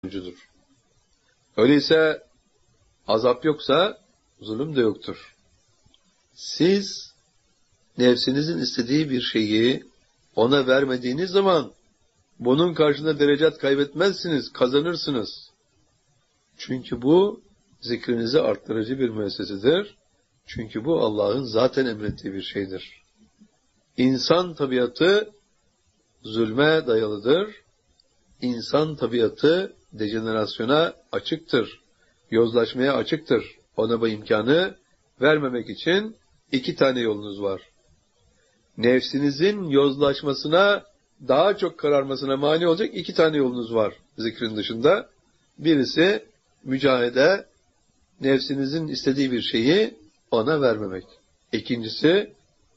sonucudur. Öyleyse azap yoksa zulüm de yoktur. Siz nefsinizin istediği bir şeyi ona vermediğiniz zaman bunun karşılığında derecat kaybetmezsiniz, kazanırsınız. Çünkü bu zikrinizi arttırıcı bir müessesedir. Çünkü bu Allah'ın zaten emrettiği bir şeydir. İnsan tabiatı zulme dayalıdır. İnsan tabiatı dejenerasyona açıktır. Yozlaşmaya açıktır. Ona bu imkanı vermemek için iki tane yolunuz var. Nefsinizin yozlaşmasına, daha çok kararmasına mani olacak iki tane yolunuz var zikrin dışında. Birisi mücahede, nefsinizin istediği bir şeyi ona vermemek. İkincisi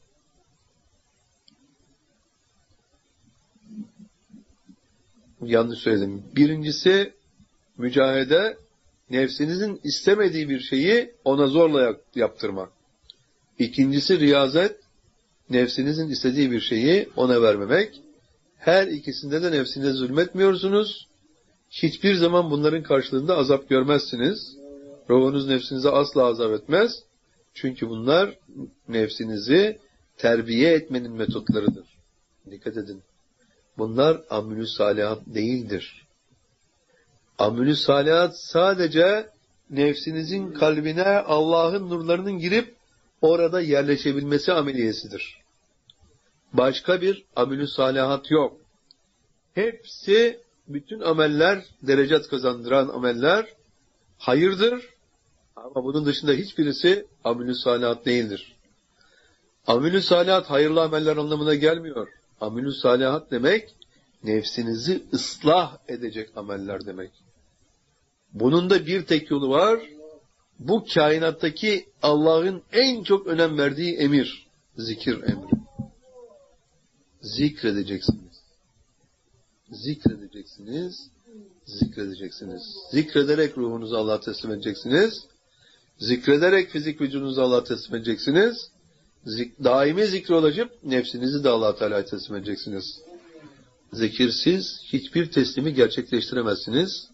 yanlış söyledim. Birincisi mücahede, nefsinizin istemediği bir şeyi ona zorla yaptırmak. İkincisi riyazet, nefsinizin istediği bir şeyi ona vermemek. Her ikisinde de nefsine zulmetmiyorsunuz. Hiçbir zaman bunların karşılığında azap görmezsiniz. Ruhunuz nefsinize asla azap etmez. Çünkü bunlar nefsinizi terbiye etmenin metotlarıdır. Dikkat edin. Bunlar amülü salihat değildir. Amülü salihat sadece nefsinizin kalbine Allah'ın nurlarının girip orada yerleşebilmesi ameliyesidir. Başka bir amülü salihat yok. Hepsi, bütün ameller, derecat kazandıran ameller hayırdır. Ama bunun dışında hiçbirisi amülü salihat değildir. Amülü salihat hayırlı ameller anlamına gelmiyor. Amülü salihat demek, nefsinizi ıslah edecek ameller demek. Bunun da bir tek yolu var. Bu kainattaki Allah'ın en çok önem verdiği emir. Zikir emri. Zikredeceksiniz. Zikredeceksiniz. Zikredeceksiniz. Zikrederek ruhunuzu Allah'a teslim edeceksiniz. Zikrederek fizik vücudunuzu Allah'a teslim edeceksiniz. Daimi zikre ulaşıp nefsinizi de Allah-u Teala'ya teslim edeceksiniz. Zikirsiz hiçbir teslimi gerçekleştiremezsiniz.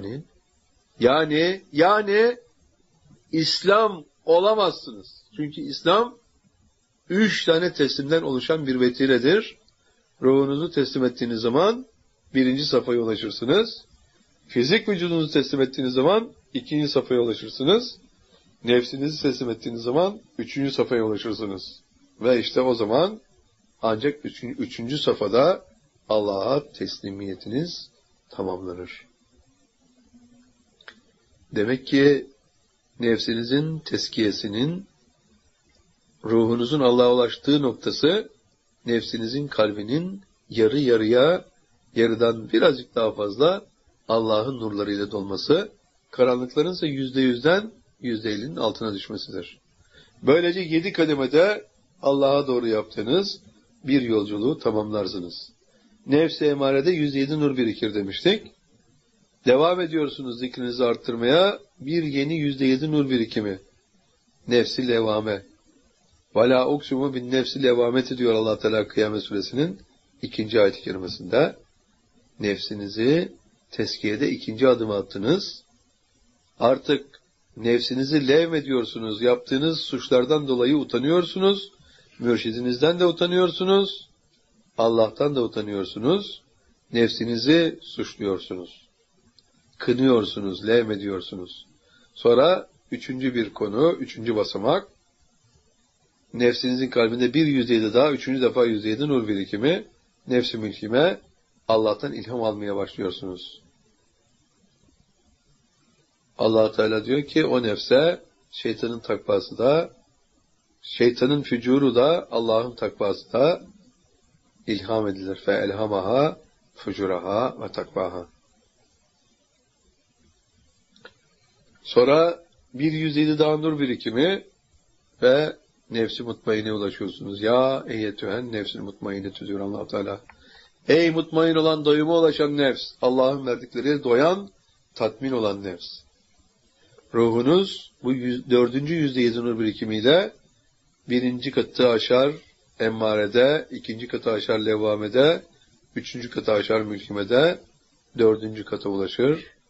Yani İslam olamazsınız. Çünkü İslam 3 tane teslimden oluşan bir vetiredir. Ruhunuzu teslim ettiğiniz zaman 1. safhaya ulaşırsınız. Fizik vücudunuzu teslim ettiğiniz zaman 2. safhaya ulaşırsınız. Nefsinizi teslim ettiğiniz zaman 3. safhaya ulaşırsınız. Ve işte o zaman ancak 3. safhada Allah'a teslimiyetiniz tamamlanır. Demek ki nefsinizin tezkiyesinin, ruhunuzun Allah'a ulaştığı noktası, nefsinizin kalbinin yarı yarıya, yarıdan birazcık daha fazla Allah'ın nurlarıyla dolması, karanlıkların ise %100'den %50'nin altına düşmesidir. Böylece 7 kademede Allah'a doğru yaptığınız bir yolculuğu tamamlarsınız. Nefs-i emarede 107 nur birikir demiştik. Devam ediyorsunuz zikrinizi arttırmaya, bir yeni %7 nur birikimi. Nefs-i levame. وَلَا اُقْسُمُ بِالنَّفْسِ لَوَامَةِ diyor Allah Teala Kıyamet Suresinin 2. ayet-i kerimesinde. Nefsinizi tezkiyede 2. adımı attınız. Artık nefsinizi levmediyorsunuz. Yaptığınız suçlardan dolayı utanıyorsunuz. Mürşidinizden de utanıyorsunuz. Allah'tan da utanıyorsunuz. Nefsinizi suçluyorsunuz. Kınıyorsunuz, levmediyorsunuz. Sonra 3. bir konu, 3. basamak. Nefsinizin kalbinde bir %7 daha, 3. defa %7 nur birikimi. Nefs-i mülkime Allah'tan ilham almaya başlıyorsunuz. Allah Teala diyor ki o nefse şeytanın takvası da, şeytanın fücuru da, Allah'ın takvası da ilham edilir. Fe elhamaha fucuraha ve takvaha. Sonra bir %7 daha nur birikimi ve nefsi mutmainne ulaşıyorsunuz. Ya eyyetühen nefsi mutmainne diyor Allah Teala. Ey mutmain olan, doyuma ulaşan nefs, Allah'ın verdikleri doyan, tatmin olan nefs. Ruhunuz bu 4. %7 nur birikimiyle 1. katı aşar emmarede, 2. katı aşar levvamede, 3. katı aşar mülkimede, 4. kata ulaşır.